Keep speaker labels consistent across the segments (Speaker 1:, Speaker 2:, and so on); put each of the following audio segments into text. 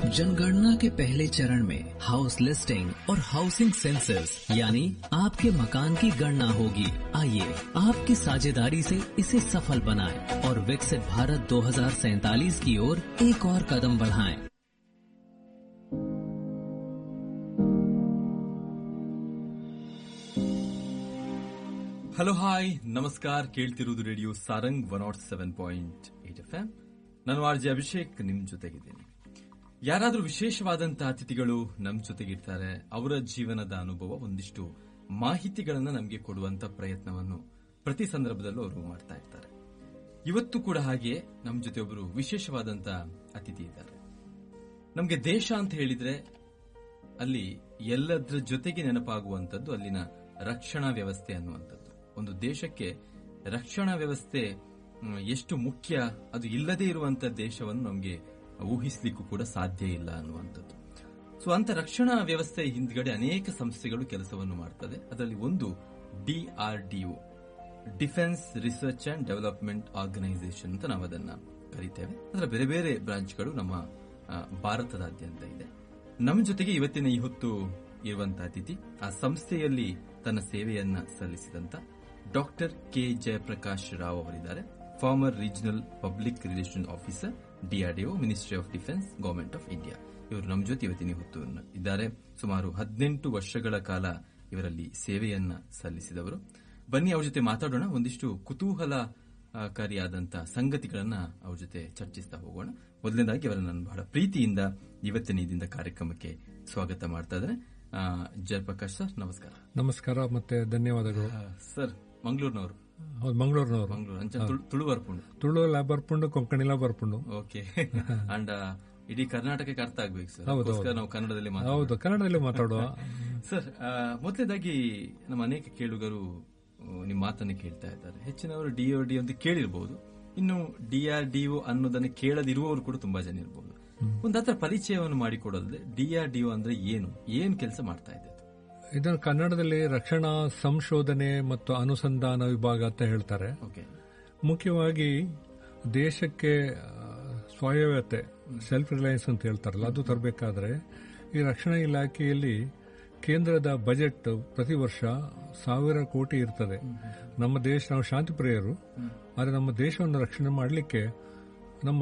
Speaker 1: जनगणना के पहले चरण में हाउस लिस्टिंग और हाउसिंग सेंसस यानी आपके मकान की गणना होगी। आइए आपकी साझेदारी से इसे सफल बनाएं और विकसित भारत 2047 की ओर एक और कदम बढ़ाएं।
Speaker 2: ಹಲೋ ಹಾಯ್ ನಮಸ್ಕಾರ. ಕೇಳ್ತಿರುವುದು ರೇಡಿಯೋ ಸಾರಂಗ್ 107.8 FM. ನಾನು ಆರ್ಜೆ ಅಭಿಷೇಕ್ ನಿಮ್ ಜೊತೆಗಿದ್ದೀನಿ. ಯಾರಾದರೂ ವಿಶೇಷವಾದಂತಹ ಅತಿಥಿಗಳು ನಮ್ ಜೊತೆಗಿರ್ತಾರೆ. ಅವರ ಜೀವನದ ಅನುಭವ, ಒಂದಿಷ್ಟು ಮಾಹಿತಿಗಳನ್ನು ನಮಗೆ ಕೊಡುವಂತ ಪ್ರಯತ್ನವನ್ನು ಪ್ರತಿ ಸಂದರ್ಭದಲ್ಲೂ ಅವರು ಮಾಡ್ತಾ ಇರ್ತಾರೆ. ಇವತ್ತು ಕೂಡ ಹಾಗೆ ನಮ್ ಜೊತೆ ಒಬ್ಬರು ವಿಶೇಷವಾದಂತಹ ಅತಿಥಿ ಇದ್ದಾರೆ. ನಮಗೆ ದೇಶ ಅಂತ ಹೇಳಿದ್ರೆ ಅಲ್ಲಿ ಎಲ್ಲದರ ಜೊತೆಗೆ ನೆನಪಾಗುವಂತದ್ದು ಅಲ್ಲಿನ ರಕ್ಷಣಾ ವ್ಯವಸ್ಥೆ ಅನ್ನುವಂಥದ್ದು. ಒಂದು ದೇಶಕ್ಕೆ ರಕ್ಷಣಾ ವ್ಯವಸ್ಥೆ ಎಷ್ಟು ಮುಖ್ಯ, ಅದು ಇಲ್ಲದೇ ಇರುವಂತಹ ದೇಶವನ್ನು ನಮಗೆ ಊಹಿಸಲಿಕ್ಕೂ ಕೂಡ ಸಾಧ್ಯ ಇಲ್ಲ ಅನ್ನುವಂಥದ್ದು. ಸೊ ಅಂತ ರಕ್ಷಣಾ ವ್ಯವಸ್ಥೆ ಹಿಂದ್ಗಡೆ ಅನೇಕ ಸಂಸ್ಥೆಗಳು ಕೆಲಸವನ್ನು ಮಾಡ್ತದೆ. ಅದರಲ್ಲಿ ಒಂದು DRDO, defence research and development organisation ಅಂತ ನಾವು ಅದನ್ನ ಕರೀತೇವೆ. ಅದರ ಬೇರೆ ಬೇರೆ ಬ್ರಾಂಚ್ಗಳು ನಮ್ಮ ಭಾರತದಾದ್ಯಂತ ಇದೆ. ನಮ್ಮ ಜೊತೆಗೆ ಇವತ್ತಿನ ಈ ಹೊತ್ತು ಇರುವಂತಹ ಅತಿಥಿ ಆ ಸಂಸ್ಥೆಯಲ್ಲಿ ತನ್ನ ಸೇವೆಯನ್ನ ಸಲ್ಲಿಸಿದಂತ ಡಾಕ್ಟರ್ ಕೆ ಜಯಪ್ರಕಾಶ್ ರಾವ್ ಅವರಿದ್ದಾರೆ. Farmer regional public relation officer, DRDO, ministry of defence, government of India. ಇವರು ನಮ್ಮ ಜೊತೆ ಇವತ್ತಿನ ಹೊತ್ತು ಇದ್ದಾರೆ. ಸುಮಾರು 18 ವರ್ಷಗಳ ಕಾಲ ಇವರಲ್ಲಿ ಸೇವೆಯನ್ನ ಸಲ್ಲಿಸಿದವರು. ಬನ್ನಿ ಅವ್ರ ಜೊತೆ ಮಾತಾಡೋಣ. ಒಂದಿಷ್ಟು ಕುತೂಹಲಕಾರಿಯಾದಂತಹ ಸಂಗತಿಗಳನ್ನ ಅವ್ರ ಜೊತೆ ಚರ್ಚಿಸ್ತಾ ಹೋಗೋಣ. ಮೊದಲನೇದಾಗಿ ಅವರನ್ನು ನಾನು ಬಹಳ ಪ್ರೀತಿಯಿಂದ ಇವತ್ತಿನ ಇದರಿಂದ ಕಾರ್ಯಕ್ರಮಕ್ಕೆ ಸ್ವಾಗತ ಮಾಡ್ತಾ ಇದ್ದಾರೆ. ಜಯಪ್ರಕಾಶ್ ಸರ್, ನಮಸ್ಕಾರ.
Speaker 3: ನಮಸ್ಕಾರ ಮತ್ತೆ ಧನ್ಯವಾದಗಳು.
Speaker 2: ಸರ್, ಮಂಗಳೂರಿನವರು?
Speaker 3: ಹೌದು, ಮಂಗಳೂರಿನವರು.
Speaker 2: ತುಳು ಬರ್ಪುಂಡು?
Speaker 3: ತುಳು ಬರ್ಪುಂಡು, ಕೊಂಕಣಿಲ ಬರ್ಪುಂಡು.
Speaker 2: ಓಕೆ. ಅಂಡ್ ಇಡೀ ಕರ್ನಾಟಕಕ್ಕೆ ಅರ್ಥ ಆಗ್ಬೇಕು ಸರ್. ನಾವು ಕನ್ನಡದಲ್ಲಿ
Speaker 3: ಮಾತಾಡುವ.
Speaker 2: ಸರ್, ಮೊದಲನೇದಾಗಿ ನಮ್ಮ ಅನೇಕ ಕೇಳುಗರು ನಿಮ್ಮ ಮಾತನ್ನು ಕೇಳ್ತಾ ಇದ್ದಾರೆ. ಹೆಚ್ಚಿನವರು DRDO ಅಂತ ಕೇಳಿರಬಹುದು, ಇನ್ನು DRDO ಅನ್ನೋದನ್ನು ಕೇಳದಿರುವವರು ಕೂಡ ತುಂಬಾ ಜನ ಇರಬಹುದು. ಒಂದತ್ರ ಪರಿಚಯವನ್ನು ಮಾಡಿಕೊಡೋದ್ರೆ DRDO ಅಂದ್ರೆ ಏನು ಕೆಲಸ ಮಾಡ್ತಾ ಇದೆ?
Speaker 3: ಇದನ್ನು ಕನ್ನಡದಲ್ಲಿ ರಕ್ಷಣಾ ಸಂಶೋಧನೆ ಮತ್ತು ಅನುಸಂಧಾನ ವಿಭಾಗ ಅಂತ ಹೇಳ್ತಾರೆ. ಮುಖ್ಯವಾಗಿ ದೇಶಕ್ಕೆ ಸ್ವಾಯತ್ತತೆ, ಸೆಲ್ಫ್ ರಿಲಯನ್ಸ್ ಅಂತ ಹೇಳ್ತಾರಲ್ಲ, ಅದು ತರಬೇಕಾದ್ರೆ ಈ ರಕ್ಷಣಾ ಇಲಾಖೆಯಲ್ಲಿ ಕೇಂದ್ರದ ಬಜೆಟ್ ಪ್ರತಿ ವರ್ಷ 1000 ಕೋಟಿ ಇರ್ತದೆ. ನಮ್ಮ ದೇಶ, ನಾವು ಶಾಂತಿ ಪ್ರಿಯರು, ಆದರೆ ನಮ್ಮ ದೇಶವನ್ನು ರಕ್ಷಣೆ ಮಾಡಲಿಕ್ಕೆ ನಮ್ಮ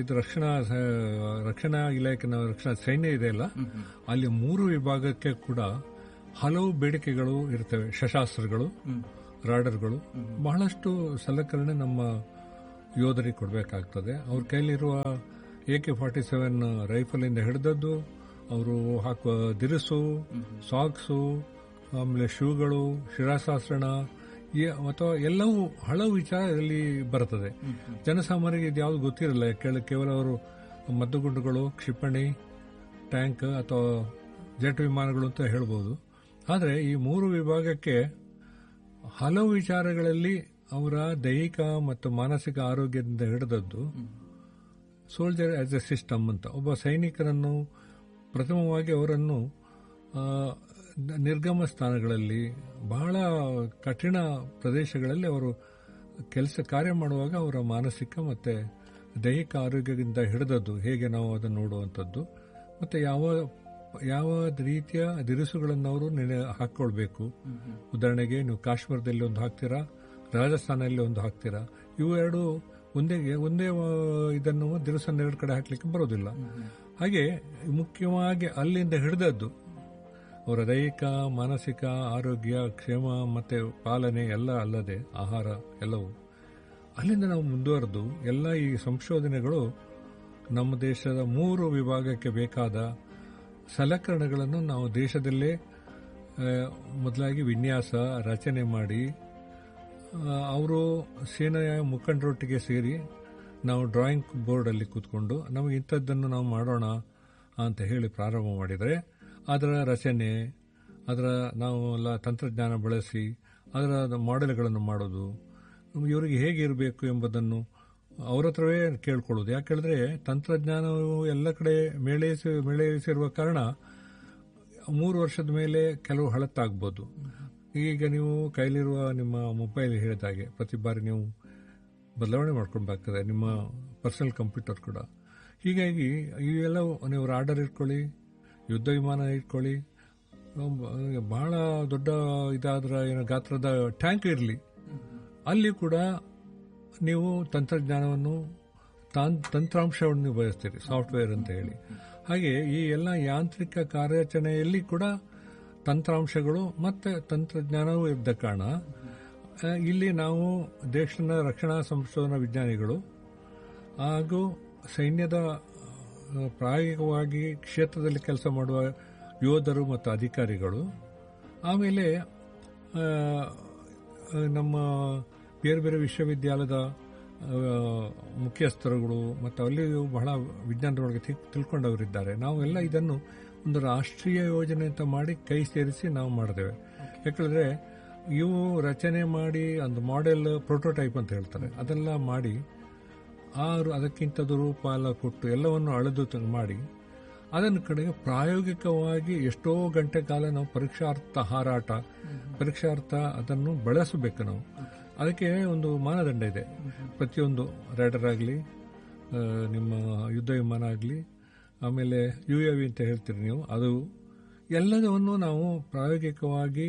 Speaker 3: ರಕ್ಷಣಾ ಇಲಾಖೆ, ರಕ್ಷಣಾ ಸೈನ್ಯ ಇದೆ ಅಲ್ಲ, ಅಲ್ಲಿ 3 ವಿಭಾಗಕ್ಕೆ ಕೂಡ ಹಲವು ಬೇಡಿಕೆಗಳು ಇರ್ತವೆ. ಶಸ್ತ್ರಾಸ್ತ್ರಗಳು, ರಾಡರ್ಗಳು, ಬಹಳಷ್ಟು ಸಲಕರಣೆ ನಮ್ಮ ಯೋಧರಿಗೆ ಕೊಡಬೇಕಾಗ್ತದೆ. ಅವ್ರ ಕೈಲಿರುವ AK-47 ರೈಫಲ್ ಇಂದ ಹಿಡಿದದ್ದು, ಅವರು ಹಾಕುವ ದಿರಿಸು, ಸಾಕ್ಸು, ಆಮೇಲೆ ಶೂಗಳು, ಶಿರಾಶಾಸ್ತ್ರಣ ಅಥವಾ ಎಲ್ಲವೂ ಹಲವು ವಿಚಾರ ಇದರಲ್ಲಿ ಬರುತ್ತದೆ. ಜನಸಾಮಾನ್ಯರಿಗೆ ಇದು ಯಾವುದು ಗೊತ್ತಿರಲ್ಲ. ಕೇವಲ ಅವರು ಮದ್ದುಗುಂಡುಗಳು, ಕ್ಷಿಪಣಿ, ಟ್ಯಾಂಕ್ ಅಥವಾ ಜೆಟ್ ವಿಮಾನಗಳು ಅಂತ ಹೇಳ್ಬೋದು. ಆದರೆ ಈ 3 ವಿಭಾಗಕ್ಕೆ ಹಲವು ವಿಚಾರಗಳಲ್ಲಿ ಅವರ ದೈಹಿಕ ಮತ್ತು ಮಾನಸಿಕ ಆರೋಗ್ಯದಿಂದ ಹಿಡಿದದ್ದು ಸೋಲ್ಜರ್ ಆಸ್ ಎ ಸಿಸ್ಟಮ್ ಅಂತ, ಒಬ್ಬ ಸೈನಿಕರನ್ನು ಪ್ರಥಮವಾಗಿ ಅವರನ್ನು ನಿರ್ಗಮ ಸ್ಥಾನಗಳಲ್ಲಿ, ಬಹಳ ಕಠಿಣ ಪ್ರದೇಶಗಳಲ್ಲಿ ಅವರು ಕಾರ್ಯ ಮಾಡುವಾಗ ಅವರ ಮಾನಸಿಕ ಮತ್ತೆ ದೈಹಿಕ ಆರೋಗ್ಯದಿಂದ ಹಿಡಿದದ್ದು ಹೇಗೆ ನಾವು ಅದನ್ನು ನೋಡುವಂಥದ್ದು, ಮತ್ತೆ ಯಾವ ರೀತಿಯ ದಿರಿಸುಗಳನ್ನು ಅವರು ಹಾಕೊಳ್ಬೇಕು. ಉದಾಹರಣೆಗೆ ನೀವು ಕಾಶ್ಮೀರದಲ್ಲಿ ಒಂದು ಹಾಕ್ತೀರಾ, ರಾಜಸ್ಥಾನದಲ್ಲಿ ಒಂದು ಹಾಕ್ತೀರಾ. ಇವು ಎರಡು ಒಂದೇ ಇದನ್ನು ದಿರಿಸನ್ನು 2 ಕಡೆ ಹಾಕ್ಲಿಕ್ಕೆ ಬರೋದಿಲ್ಲ. ಹಾಗೆ ಮುಖ್ಯವಾಗಿ ಅಲ್ಲಿಂದ ಹಿಡಿದದ್ದು ಅವರ ದೈಹಿಕ ಮಾನಸಿಕ ಆರೋಗ್ಯ, ಕ್ಷೇಮ ಮತ್ತೆ ಪಾಲನೆ ಎಲ್ಲ ಅಲ್ಲದೆ ಆಹಾರ ಎಲ್ಲವೂ ಅಲ್ಲಿಂದ ನಾವು ಮುಂದುವರೆದು ಎಲ್ಲ ಈ ಸಂಶೋಧನೆಗಳು ನಮ್ಮ ದೇಶದ 3 ವಿಭಾಗಕ್ಕೆ ಬೇಕಾದ ಸಲಕರಣೆಗಳನ್ನು ನಾವು ದೇಶದಲ್ಲೇ ಮೊದಲಾಗಿ ವಿನ್ಯಾಸ ರಚನೆ ಮಾಡಿ, ಅವರು ಸೇನೆಯ ಮುಖಂಡರೊಟ್ಟಿಗೆ ಸೇರಿ ನಾವು ಡ್ರಾಯಿಂಗ್ ಬೋರ್ಡ್ ಅಲ್ಲಿ ಕೂತ್ಕೊಂಡು ನಮಗೆ ಇಂಥದ್ದನ್ನು ನಾವು ಮಾಡೋಣ ಅಂತ ಹೇಳಿ ಪ್ರಾರಂಭ ಮಾಡಿದರೆ, ಅದರ ರಚನೆ, ಅದರ ನಾವೆಲ್ಲ ತಂತ್ರಜ್ಞಾನ ಬಳಸಿ ಅದರ ಮಾಡೆಲ್ಗಳನ್ನು ಮಾಡೋದು, ಇವರಿಗೆ ಹೇಗಿರಬೇಕು ಎಂಬುದನ್ನು ಅವ್ರ ಹತ್ರವೇ ಕೇಳ್ಕೊಳ್ಳೋದು. ಯಾಕೆ ಹೇಳಿದ್ರೆ ತಂತ್ರಜ್ಞಾನವು ಎಲ್ಲ ಕಡೆ ಮೇಳೈಸಿರುವ ಕಾರಣ 3 ವರ್ಷದ ಮೇಲೆ ಕೆಲವು ಹಳತ್ತಾಗಬಹುದು. ಈಗ ನೀವು ಕೈಲಿರುವ ನಿಮ್ಮ ಮೊಬೈಲ್ ಹೇಳಿದಾಗೆ ಪ್ರತಿ ಬಾರಿ ನೀವು ಬದಲಾವಣೆ ಮಾಡ್ಕೊಳ್ಬೇಕಾಗ್ತದೆ. ನಿಮ್ಮ ಪರ್ಸನಲ್ ಕಂಪ್ಯೂಟರ್ ಕೂಡ ಹೀಗಾಗಿ ಇವೆಲ್ಲ ನೀವು ರಾಡರ್ ಇಟ್ಕೊಳ್ಳಿ, ಯುದ್ಧ ವಿಮಾನ ಇಟ್ಕೊಳ್ಳಿ, ಬಹಳ ದೊಡ್ಡ ಇದಾದ್ರ ಗಾತ್ರದ ಟ್ಯಾಂಕ್ ಇರಲಿ, ಅಲ್ಲಿ ಕೂಡ ನೀವು ತಂತ್ರಜ್ಞಾನವನ್ನು ತಂತ್ರಾಂಶವನ್ನು ನೀವು ಬಯಸ್ತೀರಿ, ಸಾಫ್ಟ್ವೇರ್ ಅಂತ ಹೇಳಿ. ಹಾಗೆ ಈ ಎಲ್ಲ ಯಾಂತ್ರಿಕ ಕಾರ್ಯಾಚರಣೆಯಲ್ಲಿ ಕೂಡ ತಂತ್ರಾಂಶಗಳು ಮತ್ತೆ ತಂತ್ರಜ್ಞಾನವೂ ಇದ್ದ ಕಾರಣ ಇಲ್ಲಿ ನಾವು ದೇಶದ ರಕ್ಷಣಾ ಸಂಶೋಧನಾ ವಿಜ್ಞಾನಿಗಳು ಹಾಗೂ ಸೈನ್ಯದ ಪ್ರಾಯೋಗಿಕವಾಗಿ ಕ್ಷೇತ್ರದಲ್ಲಿ ಕೆಲಸ ಮಾಡುವ ಯೋಧರು ಮತ್ತು ಅಧಿಕಾರಿಗಳು, ಆಮೇಲೆ ನಮ್ಮ ಬೇರೆ ಬೇರೆ ವಿಶ್ವವಿದ್ಯಾಲಯದ ಮುಖ್ಯಸ್ಥರುಗಳು ಮತ್ತು ಅಲ್ಲಿಯೂ ಬಹಳ ವಿಜ್ಞಾನದೊಳಗೆ ತಿಳ್ಕೊಂಡವರಿದ್ದಾರೆ. ನಾವೆಲ್ಲ ಇದನ್ನು ಒಂದು ರಾಷ್ಟ್ರೀಯ ಯೋಜನೆ ಅಂತ ಮಾಡಿ ಕೈ ಸೇರಿಸಿ ನಾವು ಮಾಡಿದ್ದೇವೆ. ಯಾಕಂದ್ರೆ ಇವು ರಚನೆ ಮಾಡಿ ಒಂದು ಮಾಡೆಲ್ ಪ್ರೋಟೋಟೈಪ್ ಅಂತ ಹೇಳ್ತಾರೆ, ಅದೆಲ್ಲ ಮಾಡಿ ಅದಕ್ಕಿಂತ ರೂಪ ಎಲ್ಲ ಕೊಟ್ಟು ಎಲ್ಲವನ್ನು ಅಳೆದು ಮಾಡಿ ಅದನ್ನ ಕಡೆಗೆ ಪ್ರಾಯೋಗಿಕವಾಗಿ ಎಷ್ಟೋ ಗಂಟೆ ಕಾಲ ನಾವು ಪರೀಕ್ಷಾರ್ಥ ಅದನ್ನು ಬಳಸಬೇಕು. ನಾವು ಅದಕ್ಕೆ ಒಂದು ಮಾನದಂಡ ಇದೆ. ಪ್ರತಿಯೊಂದು ರೈಡರ್ ಆಗಲಿ, ನಿಮ್ಮ ಯುದ್ಧ ವಿಮಾನ ಆಗಲಿ, ಆಮೇಲೆ UAV ಅಂತ ಹೇಳ್ತೀರಿ ನೀವು, ಅದು ಎಲ್ಲದನ್ನು ನಾವು ಪ್ರಾಯೋಗಿಕವಾಗಿ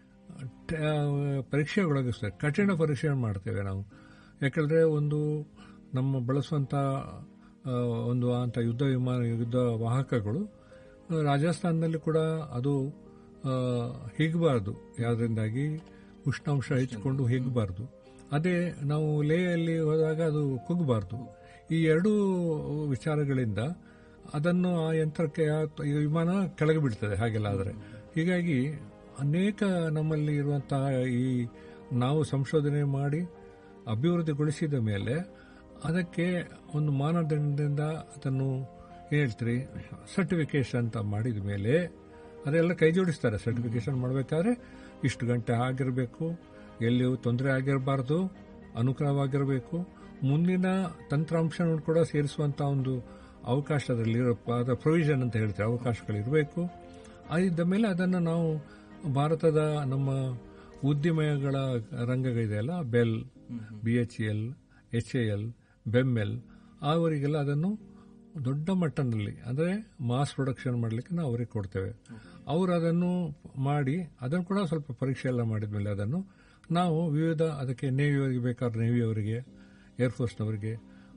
Speaker 3: ಪರೀಕ್ಷೆಗೊಳಗಿಸ್ತೇವೆ, ಕಠಿಣ ಪರೀಕ್ಷೆ ಮಾಡ್ತೇವೆ ನಾವು. ಯಾಕಂದ್ರೆ ಒಂದು ನಮ್ಮ ಬಳಸುವಂತ ಒಂದು ಅಂತ ಯುದ್ಧ ವಾಹಕಗಳು ರಾಜಸ್ಥಾನದಲ್ಲಿ ಕೂಡ ಅದು ಹಿಗ್ಬಾರ್ದು, ಯಾವುದರಿಂದಾಗಿ ಉಷ್ಣಾಂಶ ಹೆಚ್ಚಿಕೊಂಡು ಹಿಗ್ಬಾರ್ದು. ಅದೇ ನಾವು ಲೇಯಲ್ಲಿ ಹೋದಾಗ ಅದು ಕುಗ್ಗಬಾರ್ದು. ಈ ಎರಡೂ ವಿಚಾರಗಳಿಂದ ಅದನ್ನು ಆ ಯಂತ್ರಕ್ಕೆ ವಿಮಾನ ಕೆಳಗೆ ಬಿಡ್ತದೆ ಹಾಗೆಲ್ಲ ಆದರೆ. ಹೀಗಾಗಿ ಅನೇಕ ನಮ್ಮಲ್ಲಿ ಇರುವಂತಹ ಈ ನಾವು ಸಂಶೋಧನೆ ಮಾಡಿ ಅಭಿವೃದ್ಧಿಗೊಳಿಸಿದ ಮೇಲೆ ಅದಕ್ಕೆ ಒಂದು ಮಾನದಂಡದಿಂದ ಅದನ್ನು ಹೇಳ್ತೀರಿ ಸರ್ಟಿಫಿಕೇಶನ್ ಅಂತ ಮಾಡಿದ ಮೇಲೆ ಅದೆಲ್ಲ ಕೈ ಜೋಡಿಸ್ತಾರೆ. ಸರ್ಟಿಫಿಕೇಶನ್ ಮಾಡಬೇಕಾದ್ರೆ ಇಷ್ಟು ಗಂಟೆ ಆಗಿರಬೇಕು, ಎಲ್ಲಿಯೂ ತೊಂದರೆ ಆಗಿರಬಾರ್ದು, ಅನುಕೂಲವಾಗಿರಬೇಕು, ಮುಂದಿನ ತಂತ್ರಾಂಶವನ್ನು ಕೂಡ ಸೇರಿಸುವಂತ ಒಂದು ಅವಕಾಶದಲ್ಲಿ ಪ್ರೊವಿಷನ್ ಅಂತ ಹೇಳ್ತೀವಿ, ಅವಕಾಶಗಳಿರಬೇಕು. ಇದ್ದ ಮೇಲೆ ಅದನ್ನು ನಾವು ಭಾರತದ ನಮ್ಮ ಉದ್ದಿಮೆಗಳ ರಂಗಗಳಿದೆಯಲ್ಲ, ಬೆಲ್, BHEL, HAL, ಬೆಮ್ಮೆಲ್, ಅವರಿಗೆಲ್ಲ ಅದನ್ನು ದೊಡ್ಡ ಮಟ್ಟದಲ್ಲಿ ಅಂದರೆ ಮಾಸ್ ಪ್ರೊಡಕ್ಷನ್ ಮಾಡಲಿಕ್ಕೆ ನಾವು ಅವರಿಗೆ ಕೊಡ್ತೇವೆ. ಅವರು ಅದನ್ನು ಮಾಡಿ ಅದನ್ನು ಕೂಡ ಸ್ವಲ್ಪ ಪರೀಕ್ಷೆ ಎಲ್ಲ ಮಾಡಿದ್ಮೇಲೆ ಅದನ್ನು ನಾವು ವಿವಿಧ ಅದಕ್ಕೆ ನೇವಿಯವರಿಗೆ ಬೇಕಾದ್ರೆ ನೇವಿಯವರಿಗೆ, ಏರ್ಫೋರ್ಸ್ನವರಿಗೆ,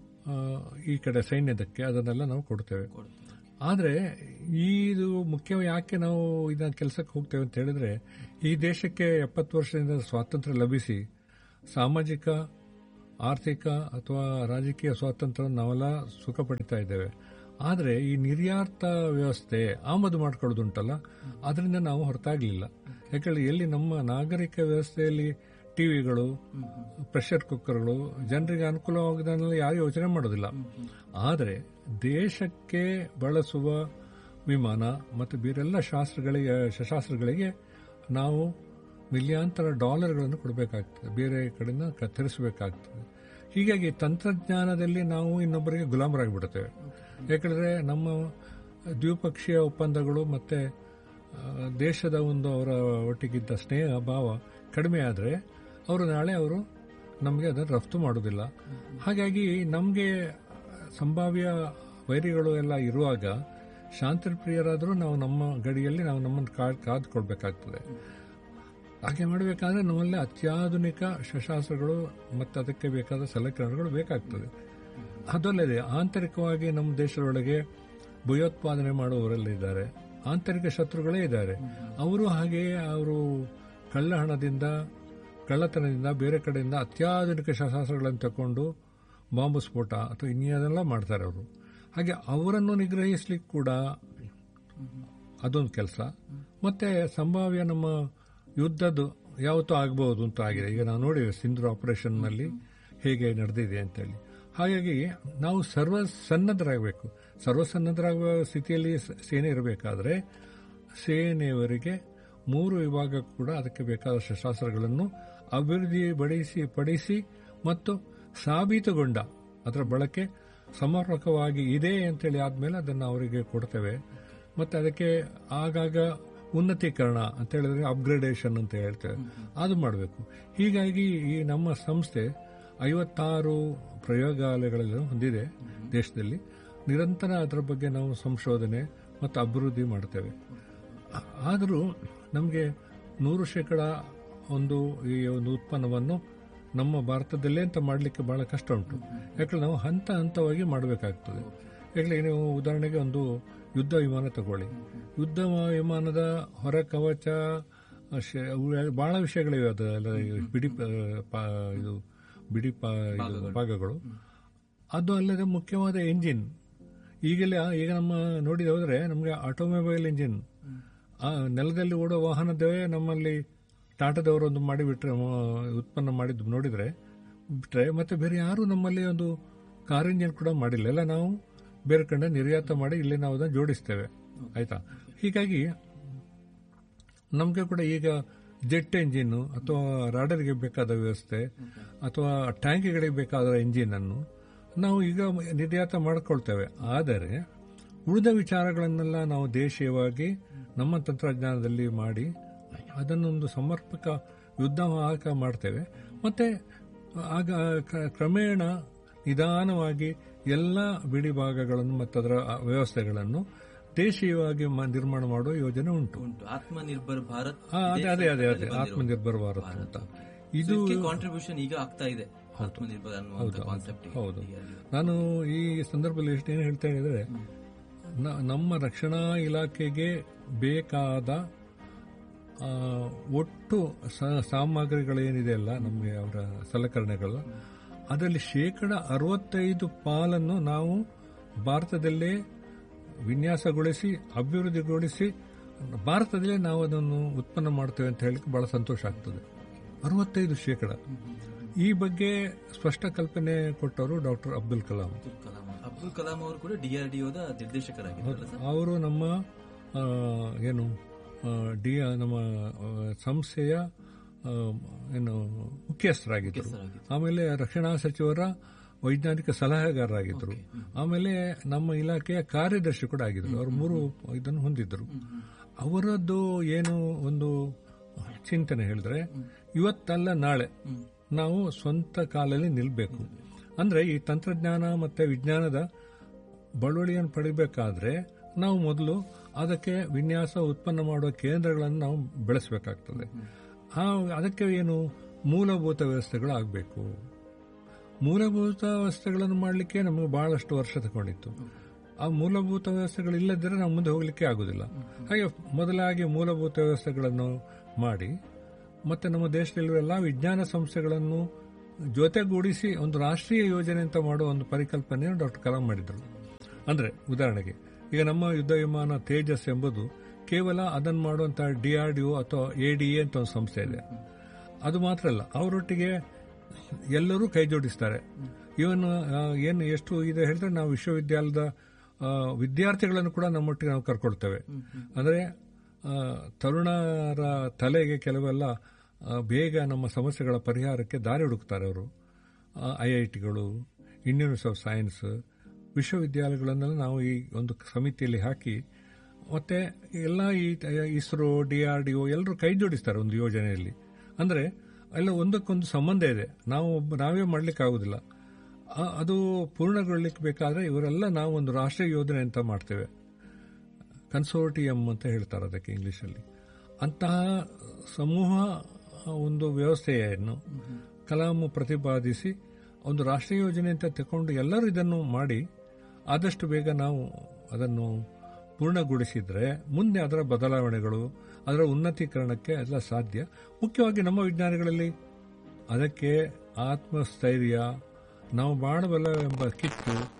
Speaker 3: ಈ ಕಡೆ ಸೈನ್ಯದಕ್ಕೆ ಅದನ್ನೆಲ್ಲ ನಾವು ಕೊಡ್ತೇವೆ. ಆದರೆ ಇದು ಮುಖ್ಯ ಯಾಕೆ ನಾವು ಇದನ್ನ ಕೆಲಸಕ್ಕೆ ಹೋಗ್ತೇವೆ ಅಂತ ಹೇಳಿದ್ರೆ, ಈ ದೇಶಕ್ಕೆ 70 ವರ್ಷದಿಂದ ಸ್ವಾತಂತ್ರ್ಯ ಲಭಿಸಿ ಸಾಮಾಜಿಕ, ಆರ್ಥಿಕ ಅಥವಾ ರಾಜಕೀಯ ಸ್ವಾತಂತ್ರ್ಯ ನಾವೆಲ್ಲ ಸುಖ ಪಡಿತಾ ಇದ್ದೇವೆ. ಆದರೆ ಈ ನಿರ್ಯಾತ ವ್ಯವಸ್ಥೆ ಆಮದು ಮಾಡ್ಕೊಳ್ಳೋದುಂಟಲ್ಲ, ಅದರಿಂದ ನಾವು ಹೊರತಾಗಲಿಲ್ಲ. ಯಾಕಂದ್ರೆ ಎಲ್ಲಿ ನಮ್ಮ ನಾಗರಿಕ ವ್ಯವಸ್ಥೆಯಲ್ಲಿ ಟಿವಿಗಳು, ಪ್ರೆಷರ್ ಕುಕ್ಕರ್ಗಳು ಜನರಿಗೆ ಅನುಕೂಲವಾಗದನ್ನೆಲ್ಲ ಯಾರು ಯೋಚನೆ ಮಾಡೋದಿಲ್ಲ. ಆದರೆ ದೇಶಕ್ಕೆ ಬಳಸುವ ವಿಮಾನ ಮತ್ತು ಬೇರೆಲ್ಲ ಶಸ್ತ್ರಾಸ್ತ್ರಗಳಿಗೆ ನಾವು ಮಿಲಿಯಾಂತರ ಡಾಲರ್ಗಳನ್ನು ಕೊಡಬೇಕಾಗ್ತದೆ, ಬೇರೆ ಕಡೆಯಿಂದ ಕತ್ತರಿಸಬೇಕಾಗ್ತದೆ. ಹೀಗಾಗಿ ತಂತ್ರಜ್ಞಾನದಲ್ಲಿ ನಾವು ಇನ್ನೊಬ್ಬರಿಗೆ ಗುಲಾಮರಾಗಿಬಿಡುತ್ತೇವೆ. ಯಾಕಂದರೆ ನಮ್ಮ ದ್ವಿಪಕ್ಷೀಯ ಒಪ್ಪಂದಗಳು ಮತ್ತೆ ದೇಶದ ಒಂದು ಅವರ ಒಟ್ಟಿಗಿದ್ದ ಸ್ನೇಹ ಭಾವ ಕಡಿಮೆ ಆದರೆ ನಾಳೆ ಅವರು ನಮಗೆ ಅದನ್ನು ರಫ್ತು ಮಾಡೋದಿಲ್ಲ. ಹಾಗಾಗಿ ನಮಗೆ ಸಂಭಾವ್ಯ ವೈರಿಗಳು ಎಲ್ಲ ಇರುವಾಗ ಶಾಂತಿಪ್ರಿಯರಾದರೂ ನಾವು ನಮ್ಮ ಗಡಿಯಲ್ಲಿ ನಾವು ನಮ್ಮನ್ನು ಕಾದುಕೊಳ್ಬೇಕಾಗ್ತದೆ. ಹಾಗೆ ಮಾಡಬೇಕಾದ್ರೆ ನಮ್ಮಲ್ಲಿ ಅತ್ಯಾಧುನಿಕ ಶಸ್ತ್ರಾಸ್ತ್ರಗಳು ಮತ್ತು ಅದಕ್ಕೆ ಬೇಕಾದ ಸಲಕರಣೆಗಳು ಬೇಕಾಗ್ತದೆ. ಅದಲ್ಲದೆ ಆಂತರಿಕವಾಗಿ ನಮ್ಮ ದೇಶದೊಳಗೆ ಭಯೋತ್ಪಾದನೆ ಮಾಡುವವರೆಲ್ಲ ಇದ್ದಾರೆ, ಆಂತರಿಕ ಶತ್ರುಗಳೇ ಇದ್ದಾರೆ. ಅವರು ಹಾಗೆಯೇ ಅವರು ಕಳ್ಳತನದಿಂದ ಬೇರೆ ಕಡೆಯಿಂದ ಅತ್ಯಾಧುನಿಕ ಶಸ್ತ್ರಾಸ್ತ್ರಗಳನ್ನು ತಗೊಂಡು ಬಾಂಬು ಸ್ಫೋಟ ಅಥವಾ ಇನ್ನೇನೆಲ್ಲ ಮಾಡ್ತಾರೆ ಅವರು. ಹಾಗೆ ಅವರನ್ನು ನಿಗ್ರಹಿಸಲಿಕ್ಕೆ ಕೂಡ ಅದೊಂದು ಕೆಲಸ. ಮತ್ತೆ ಸಂಭಾವ್ಯ ನಮ್ಮ ಯುದ್ಧದ್ದು ಯಾವತ್ತೂ ಆಗಬಹುದು ಅಂತ ಆಗಿದೆ. ಈಗ ನಾವು ನೋಡಿವೆ ಸಿಂಧೂರ್ ಆಪರೇಷನ್ನಲ್ಲಿ ಹೇಗೆ ನಡೆದಿದೆ ಅಂತೇಳಿ. ಹಾಗಾಗಿ ನಾವು ಸರ್ವಸನ್ನದ್ಧರಾಗಬೇಕು. ಸರ್ವಸನ್ನದ್ಧರಾಗುವ ಸ್ಥಿತಿಯಲ್ಲಿ ಸೇನೆ ಇರಬೇಕಾದ್ರೆ ಸೇನೆಯವರಿಗೆ 3 ವಿಭಾಗ ಕೂಡ ಅದಕ್ಕೆ ಬೇಕಾದ ಶಸ್ತ್ರಾಸ್ತ್ರಗಳನ್ನು ಪಡಿಸಿ ಮತ್ತು ಸಾಬೀತುಗೊಂಡ ಅದರ ಬಳಕೆ ಸಮರ್ಪಕವಾಗಿ ಇದೆ ಅಂತೇಳಿ ಆದ್ಮೇಲೆ ಅದನ್ನು ಅವರಿಗೆ ಕೊಡ್ತೇವೆ. ಮತ್ತೆ ಅದಕ್ಕೆ ಆಗಾಗ ಉನ್ನತೀಕರಣ ಅಂತ ಹೇಳಿದ್ರೆ ಅಪ್ಗ್ರೇಡೇಷನ್ ಅಂತ ಹೇಳ್ತೇವೆ, ಅದು ಮಾಡಬೇಕು. ಹೀಗಾಗಿ ಈ ನಮ್ಮ ಸಂಸ್ಥೆ 56 ಪ್ರಯೋಗಾಲಯಗಳನ್ನು ಹೊಂದಿದೆ ದೇಶದಲ್ಲಿ. ನಿರಂತರ ಅದರ ಬಗ್ಗೆ ನಾವು ಸಂಶೋಧನೆ ಮತ್ತು ಅಭಿವೃದ್ಧಿ ಮಾಡ್ತೇವೆ. ಆದರೂ ನಮಗೆ 100% ಈ ಒಂದು ಉತ್ಪನ್ನವನ್ನು ನಮ್ಮ ಭಾರತದಲ್ಲೇ ಅಂತ ಮಾಡಲಿಕ್ಕೆ ಬಹಳ ಕಷ್ಟ ಉಂಟು. ಯಾಕಂದ್ರೆ ನಾವು ಹಂತ ಹಂತವಾಗಿ ಮಾಡಬೇಕಾಗ್ತದೆ. ಯಾಕಂದ್ರೆ ನೀವು ಉದಾಹರಣೆಗೆ ಒಂದು ಯುದ್ಧ ವಿಮಾನ ತಗೊಳ್ಳಿ. ಯುದ್ಧ ವಿಮಾನದ ಹೊರ ಕವಚ ಬಹಳ ವಿಷಯಗಳಿವೆ. ಅದೆಲ್ಲ ಬಿಡಿ ಭಾಗಗಳು. ಅದು ಅಲ್ಲದೆ ಮುಖ್ಯವಾದ ಎಂಜಿನ್. ಈಗ ನಮ್ಮ ನೋಡಿದ ಹೋದ್ರೆ ನಮಗೆ ಆಟೋಮೊಬೈಲ್ ಇಂಜಿನ್, ನೆಲದಲ್ಲಿ ಓಡೋ ವಾಹನದವೇ ನಮ್ಮಲ್ಲಿ ಟಾಟಾದವರು ಒಂದು ಮಾಡಿಬಿಟ್ರೆ, ಉತ್ಪನ್ನ ಮಾಡಿದ್ದು ನೋಡಿದ್ರೆ ಬಿಟ್ರೆ ಮತ್ತೆ ಬೇರೆ ಯಾರು ನಮ್ಮಲ್ಲಿ ಒಂದು ಕಾರ್ ಇಂಜಿನ್ ಕೂಡ ಮಾಡಿಲ್ಲ. ಎಲ್ಲ ನಾವು ಬೇರೆ ಕಡೆ ನಿರ್ಯಾತ ಮಾಡಿ ಇಲ್ಲಿ ನಾವು ಅದನ್ನು ಜೋಡಿಸ್ತೇವೆ. ಆಯ್ತಾ? ಹೀಗಾಗಿ ನಮಗೆ ಕೂಡ ಈಗ ಜೆಟ್ ಎಂಜಿನ್ ಅಥವಾ ರಾಡರ್ಗೆ ಬೇಕಾದ ವ್ಯವಸ್ಥೆ ಅಥವಾ ಟ್ಯಾಂಕಿಗಳಿಗೆ ಬೇಕಾದ ಎಂಜಿನ್ ಅನ್ನು ನಾವು ಈಗ ನಿರ್ಯಾತ ಮಾಡಿಕೊಳ್ತೇವೆ. ಆದರೆ ಉಳಿದ ವಿಚಾರಗಳನ್ನೆಲ್ಲ ನಾವು ದೇಶೀಯವಾಗಿ ನಮ್ಮ ತಂತ್ರಜ್ಞಾನದಲ್ಲಿ ಮಾಡಿ ಅದನ್ನೊಂದು ಸಮರ್ಪಕ ಯುದ್ಧ ವಾಹಕ ಮಾಡ್ತೇವೆ. ಮತ್ತೆ ಆಗ ಕ್ರಮೇಣ ನಿಧಾನವಾಗಿ ಎಲ್ಲ ಬಿಡಿ ಭಾಗಗಳನ್ನು ಮತ್ತು ಅದರ ವ್ಯವಸ್ಥೆಗಳನ್ನು ದೇಶೀಯವಾಗಿ ನಿರ್ಮಾಣ ಮಾಡುವ ಯೋಜನೆ ಉಂಟು.
Speaker 2: ಆತ್ಮನಿರ್ಭರ್ ಭಾರತ್.
Speaker 3: ಅದೇ ಆತ್ಮನಿರ್ಭರ್ ಭಾರತ್ ಅಂತ ಇದು
Speaker 2: ಕಾಂಟ್ರಿಬ್ಯೂಷನ್ ಈಗ ಆಗ್ತಾ ಇದೆ.
Speaker 3: ಹೌದು. ನಾನು ಈ ಸಂದರ್ಭದಲ್ಲಿ ಏನು ಹೇಳ್ತಾ ಹೇಳಿದ್ರೆ, ನಮ್ಮ ರಕ್ಷಣಾ ಇಲಾಖೆಗೆ ಬೇಕಾದ ಒಟ್ಟು ಸಾಮಗ್ರಿಗಳೇನಿದೆ ಅಲ್ಲ, ನಮಗೆ ಅವರ ಸಲಕರಣೆಗಳು, ಅದರಲ್ಲಿ 65% ಪಾಲನ್ನು ನಾವು ಭಾರತದಲ್ಲೇ ವಿನ್ಯಾಸಗೊಳಿಸಿ ಅಭಿವೃದ್ಧಿಗೊಳಿಸಿ ಭಾರತದಲ್ಲೇ ನಾವು ಅದನ್ನು ಉತ್ಪನ್ನ ಮಾಡ್ತೇವೆ ಅಂತ ಹೇಳಿಕ್ಕೆ ಬಹಳ ಸಂತೋಷ ಆಗ್ತದೆ. 65%. ಈ ಬಗ್ಗೆ ಸ್ಪಷ್ಟ ಕಲ್ಪನೆ ಕೊಟ್ಟವರು ಡಾಕ್ಟರ್ ಅಬ್ದುಲ್ ಕಲಾಂ.
Speaker 2: ಅಬ್ದುಲ್ ಕಲಾಂ ಅವರು ಕೂಡ DRDOದ ನಿರ್ದೇಶಕರಾಗಿದ್ದಾರೆ.
Speaker 3: ಅವರು ನಮ್ಮ ನಮ್ಮ ಸಂಸ್ಥೆಯ ಮುಖ್ಯಸ್ಥರಾಗಿದ್ದರು. ಆಮೇಲೆ ರಕ್ಷಣಾ ಸಚಿವರ ವೈಜ್ಞಾನಿಕ ಸಲಹೆಗಾರರಾಗಿದ್ದರು. ಆಮೇಲೆ ನಮ್ಮ ಇಲಾಖೆಯ ಕಾರ್ಯದರ್ಶಿ ಕೂಡ ಆಗಿದ್ದರು. ಅವರು 3 ಇದನ್ನು ಹೊಂದಿದ್ದರು. ಅವರದ್ದು ಏನು ಒಂದು ಚಿಂತನೆ ಹೇಳಿದ್ರೆ, ಇವತ್ತಲ್ಲ ನಾಳೆ ನಾವು ಸ್ವಂತ ಕಾಲಲ್ಲಿ ನಿಲ್ಲಬೇಕು. ಅಂದ್ರೆ ಈ ತಂತ್ರಜ್ಞಾನ ಮತ್ತೆ ವಿಜ್ಞಾನದ ಬಳುವಳಿಯನ್ನು ಪಡಿಬೇಕಾದ್ರೆ ನಾವು ಮೊದಲು ಅದಕ್ಕೆ ವಿನ್ಯಾಸ ಉತ್ಪನ್ನ ಮಾಡುವ ಕೇಂದ್ರಗಳನ್ನು ನಾವು ಬೆಳೆಸಬೇಕಾಗ್ತದೆ. ಅದಕ್ಕೆ ಏನು ಮೂಲಭೂತ ವ್ಯವಸ್ಥೆಗಳು ಆಗಬೇಕು. ಮೂಲಭೂತ ವ್ಯವಸ್ಥೆಗಳನ್ನು ಮಾಡಲಿಕ್ಕೆ ನಮಗೆ ಬಹಳಷ್ಟು ವರ್ಷ ತಗೊಂಡಿತ್ತು. ಆ ಮೂಲಭೂತ ವ್ಯವಸ್ಥೆಗಳಿಲ್ಲದಿದ್ದರೆ ನಾವು ಮುಂದೆ ಹೋಗಲಿಕ್ಕೆ ಆಗುದಿಲ್ಲ. ಹಾಗೆ ಮೊದಲಾಗಿ ಮೂಲಭೂತ ವ್ಯವಸ್ಥೆಗಳನ್ನು ಮಾಡಿ ಮತ್ತೆ ನಮ್ಮ ದೇಶದಲ್ಲಿರುವ ಎಲ್ಲ ವಿಜ್ಞಾನ ಸಂಸ್ಥೆಗಳನ್ನು ಜೊತೆಗೂಡಿಸಿ ಒಂದು ರಾಷ್ಟ್ರೀಯ ಯೋಜನೆ ಅಂತ ಮಾಡುವ ಒಂದು ಪರಿಕಲ್ಪನೆಯನ್ನು ಡಾಕ್ಟರ್ ಕಲಾಂ ಮಾಡಿದರು. ಅಂದ್ರೆ ಉದಾಹರಣೆಗೆ ಈಗ ನಮ್ಮ ಯುದ್ಧ ವಿಮಾನ ತೇಜಸ್ ಎಂಬುದು ಕೇವಲ ಅದನ್ನು ಮಾಡುವಂತಹ DRDO ಅಥವಾ ADA ಅಂತ ಒಂದು ಸಂಸ್ಥೆ ಇದೆ. ಅದು ಮಾತ್ರ ಅಲ್ಲ, ಅವರೊಟ್ಟಿಗೆ ಎಲ್ಲರೂ ಕೈ ಜೋಡಿಸ್ತಾರೆ. ಏನು ಎಷ್ಟು ಇದೆ ಹೇಳಿದ್ರೆ, ನಾವು ವಿಶ್ವವಿದ್ಯಾಲಯದ ವಿದ್ಯಾರ್ಥಿಗಳನ್ನು ಕೂಡ ನಮ್ಮೊಟ್ಟಿಗೆ ನಾವು ಕರ್ಕೊಳ್ತೇವೆ. ಅಂದ್ರೆ ತರುಣರ ತಲೆಗೆ ಕೆಲವೆಲ್ಲ ಬೇಗ ನಮ್ಮ ಸಮಸ್ಯೆಗಳ ಪರಿಹಾರಕ್ಕೆ ದಾರಿ ಹುಡುಕ್ತಾರೆ ಅವರು. IITಗಳು, ಇಂಡಿಯನ್ ಇನ್ಸ್ಟಿಟ್ಯೂಟ್ ಆಫ್ ಸೈನ್ಸ್, ವಿಶ್ವವಿದ್ಯಾಲಯಗಳನ್ನೆಲ್ಲ ನಾವು ಈ ಒಂದು ಸಮಿತಿಯಲ್ಲಿ ಹಾಕಿ ಮತ್ತೆ ಎಲ್ಲ ಈ ಇಸ್ರೋ, DRDO ಎಲ್ಲರೂ ಕೈ ಜೋಡಿಸ್ತಾರೆ ಒಂದು ಯೋಜನೆಯಲ್ಲಿ. ಅಂದ್ರೆ ಎಲ್ಲ ಒಂದಕ್ಕೊಂದು ಸಂಬಂಧ ಇದೆ. ನಾವೇ ಮಾಡ್ಲಿಕ್ಕೆ ಆಗುದಿಲ್ಲ. ಅದು ಪೂರ್ಣಗೊಳ್ಳಲಿಕ್ಕೆ ಬೇಕಾದ್ರೆ ಇವರೆಲ್ಲ ನಾವು ಒಂದು ರಾಷ್ಟ್ರೀಯ ಯೋಜನೆ ಅಂತ ಮಾಡ್ತೇವೆ. ಕನ್ಸೋರ್ಟಿಯಂ ಅಂತ ಹೇಳ್ತಾರೆ ಅದಕ್ಕೆ ಇಂಗ್ಲಿಷಲ್ಲಿ. ಅಂತಹ ಸಮೂಹ ಒಂದು ವ್ಯವಸ್ಥೆಯನ್ನು ಕಲಾಂ ಪ್ರತಿಪಾದಿಸಿ ಒಂದು ರಾಷ್ಟ್ರೀಯ ಯೋಜನೆ ಅಂತ ತಗೊಂಡು ಎಲ್ಲರೂ ಇದನ್ನು ಮಾಡಿ ಆದಷ್ಟು ಬೇಗ ನಾವು ಅದನ್ನು ಪೂರ್ಣಗೊಳಿಸಿದ್ರೆ ಮುಂದೆ ಅದರ ಬದಲಾವಣೆಗಳು, ಅದರ ಉನ್ನತೀಕರಣಕ್ಕೆ ಎಲ್ಲ ಸಾಧ್ಯ. ಮುಖ್ಯವಾಗಿ ನಮ್ಮ ವಿಜ್ಞಾನಿಗಳಲ್ಲಿ ಅದಕ್ಕೆ ಆತ್ಮಸ್ಥೈರ್ಯ, ನಾವು ಮಾಡಬಲ್ಲ ಎಂಬ ಕಿತ್ತು